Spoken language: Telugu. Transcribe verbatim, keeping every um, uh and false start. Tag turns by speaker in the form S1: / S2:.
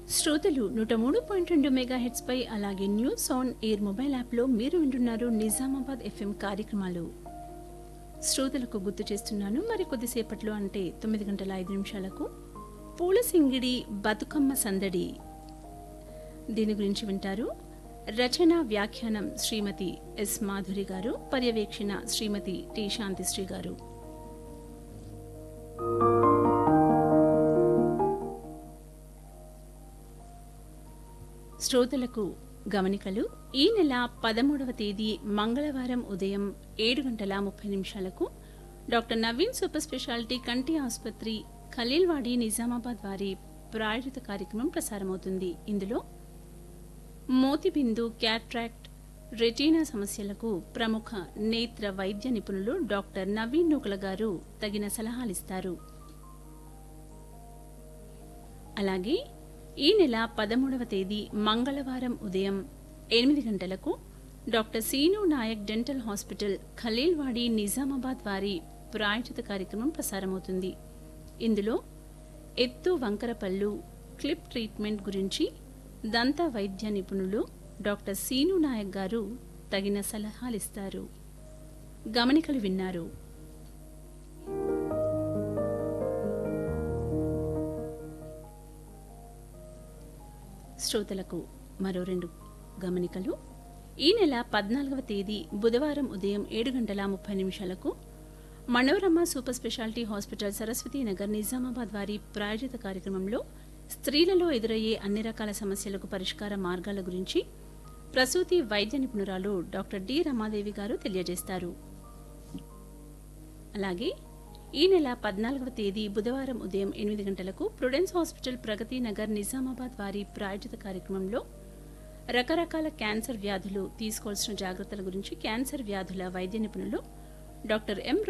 S1: శ్రోతలు నూట మూడు పాయింట్ రెండు మెగా హెడ్స్ పై అలాగే న్యూస్ ఆన్ ఎయిర్ మొబైల్ యాప్లో మీరు వింటున్నారు నిజామాబాద్ ఎఫ్ఎం కార్యక్రమాలు. శ్రోతలకు గుర్తు చేస్తున్నాను, మరి కొద్దిసేపట్లో అంటే తొమ్మిది గంటల ఐదు నిమిషాలకు పూల సింగిడి బతుకమ్మ సందడి దీని గురించి వింటారు. రచన వ్యాఖ్యానం శ్రీమతి ఎస్ మాధురి గారు, పర్యవేక్షణ శ్రీమతి టి శాంతిశ్రీ గారు. శ్రోతలకు గమనికలు. ఈ నెల పదమూడవ తేదీ మంగళవారం ఉదయం ఏడు గంటల ముప్పై నిమిషాలకు డాక్టర్ నవీన్ సూపర్ స్పెషాలిటీ కంటి ఆసుపత్రి ఖలీల్వాడి నిజామాబాద్ వారి ప్రాయోజిత కార్యక్రమం ప్రసారమవుతుంది. ఇందులో మోతిబిందు, క్యాట్రాక్ట్, రెటీనా సమస్యలకు ప్రముఖ నేత్ర వైద్య నిపుణులు డాక్టర్ నవీన్ నూకల గారు తగిన సలహాలిస్తారు. అలాగే ఈ నెల పదమూడవ తేదీ మంగళవారం ఉదయం ఎనిమిది గంటలకు doctor scene Naik dental hospital Khaleelwadi Nizamabad వారి ప్రాయోజిత కార్యక్రమం ప్రసారమవుతుంది. ఇందులో ఎత్తు వంకర పళ్ళు క్లిప్ ట్రీట్మెంట్ గురించి దంత వైద్య నిపుణులు డాక్టర్ సీను నాయక్ గారు తగిన సలహాలిస్తారు. గమనికలు విన్నారు. శ్రోతలకు మరో రెండు గమనికలు. ఈ నెల పద్నాలుగవ తేదీ బుధవారం ఉదయం ఏడు గంటల ముప్పై నిమిషాలకు Manorama super speciality hospital Saraswati Nagar Nizamabad వారి ప్రాయోజిత కార్యక్రమంలో స్త్రీలలో ఎదురయ్యే అన్ని రకాల సమస్యలకు పరిష్కార మార్గాల గురించి ప్రసూతి వైద్య నిపుణురాలు డాక్టర్ డి రమాదేవి గారు తెలియజేస్తారు. అలాగే ఈ నెల పద్నాలుగవ తేదీ బుధవారం ఉదయం ఎనిమిది గంటలకు ప్రుడెన్స్ హాస్పిటల్ ప్రగతి నగర్ నిజామాబాద్ వారి ప్రాయోజిత కార్యక్రమంలో రకరకాల క్యాన్సర్ వ్యాధులు తీసుకోవాల్సిన జాగ్రత్తల గురించి క్యాన్సర్ వ్యాధుల వైద్య నిపుణులు డాక్టర్ ఎం